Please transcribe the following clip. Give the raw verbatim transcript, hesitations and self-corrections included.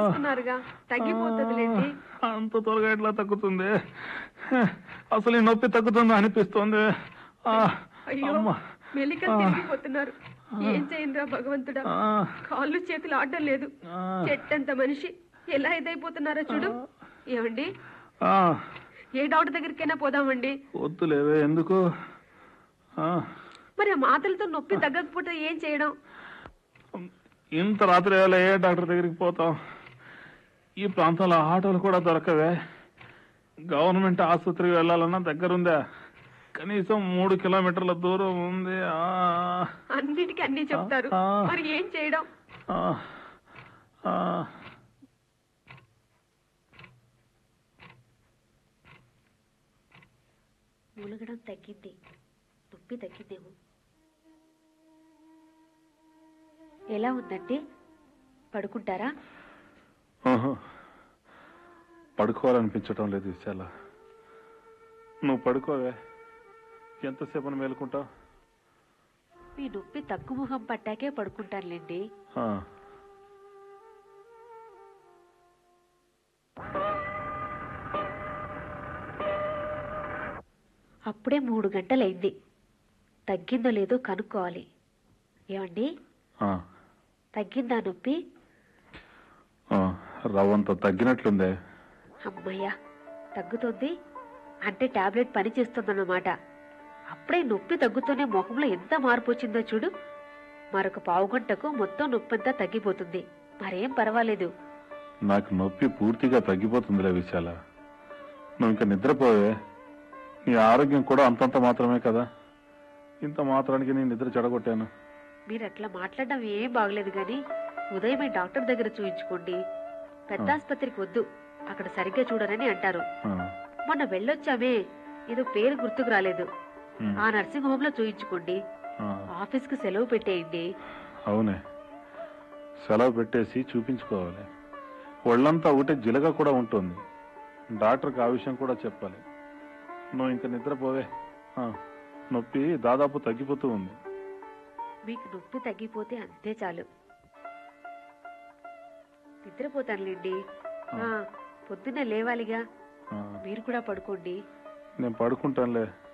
తీసుకున్నారుగా, తగ్గిపోతుందిలేండి. అంత త్వరగా ఎట్లా తగ్గుతుంది? అసలు ఈ నొప్పి తగ్గుతుందా అనిపిస్తుంది. అయ్యో, మెలికలు తిరిగిపోతున్నారు. ఏం చేయండిరా భగవంతుడా, కాళ్ళు చేతులు ఆడడం లేదు. చెట్టంత మనిషి ఎలా ఇదైపోతున్నారో చూడు. ఏమండి, ఏ డాక్టర్ దగ్గరికైనా పోదామండి? వద్దులేవే, ఎందుకు? మరి ఆ మాటలతో నొప్పి తగ్గకపోతే ఏం చేయడం? ఇంత రాత్రి వేళ ఏ డాక్టర్ దగ్గరికి పోతాం? ఈ ప్రాంతంలో ఆటోలు కూడా దొరకవే. గవర్నమెంట్ ఆసుపత్రికి వెళ్ళాలన్నా దగ్గరుందా? కనీసం మూడు కిలోమీటర్ల దూరం ఉంది. అన్నిటికీ అన్ని చెప్తారు, మరి ఏం చేయడం? మూలగడం తగ్గింది, నొప్పి తగ్గిందేమో. ఎలా ఉందంటే పడుకుంటారా? పడుకోవాలనిపించటం లేదు విశాల. నువ్వు పడుకోవే, ఎంతసేపు మేలుకుంటావు? మీ నొప్పి తగ్గుముఖం పట్టాకే పడుకుంటానులేండి. అప్పుడే మూడు గంటలైంది. తగ్గిందో లేదో కనుక్కోవాలి. ఏమండి, తగ్గిందా నొప్పి? రవ్వంత తగ్గినట్లుందే. అమ్మయ్యా, తగ్గుతుంది అంటే టాబ్లెట్ పని చేస్తుందన్నమాట. అప్పుడే నొప్పి తగ్గుతూనే ముఖంలో ఎంత మార్పు వచ్చిందో చూడు. మరొక పావు గంటకు మొత్తం నొప్పి అంతా తగ్గిపోతుంది. మరేం పర్వాలేదు. నాకు నొప్పి పూర్తిగా తగ్గిపోతుందిలే విశాల. నువ్వు ఇంకా నిద్రపోవే. నీ ఆరోగ్యం కూడా అంతంత మాత్రమే కదా. ఇంత మాత్రానికి నేను నిద్ర చెడగొట్టాను. మీరు అట్లా మాట్లాడడం ఏం బాగలేదు గాని ఉదయమే డాక్టర్ దగ్గర చూయించుకోండి. పెద్ద ఆసుపత్రికి వద్దు, అక్కడ సరిగ్గా చూడరని అంటారు. మొన్న వెళ్ళొచ్చామే, ఏదో పేరు గుర్తుకు రాలేదు. ఆ నర్సింగ్ హోమ్ లో చూయించుకోండి. ఆఫీస్ కు సెలవు పెట్టేయండి. అవునే, సెలవు పెట్టేసి చూపించుకోవాలి. ఒళ్ళంతా ఒకటే జిలగా కూడా ఉంటుంది. డాక్టర్కి ఆ విషయం కూడా చెప్పాలి. నువ్వు ఇంకా నిద్రపోవే. నొప్పి దాదాపు తగ్గిపోతూ ఉంది. మీకు నొప్పి తగ్గిపోతే అంతే చాలు. నిద్రపోతానులేండి. పొద్దున్నే లేవాలిగా, మీరు కూడా పడుకోండి. నేను పడుకుంటానులే.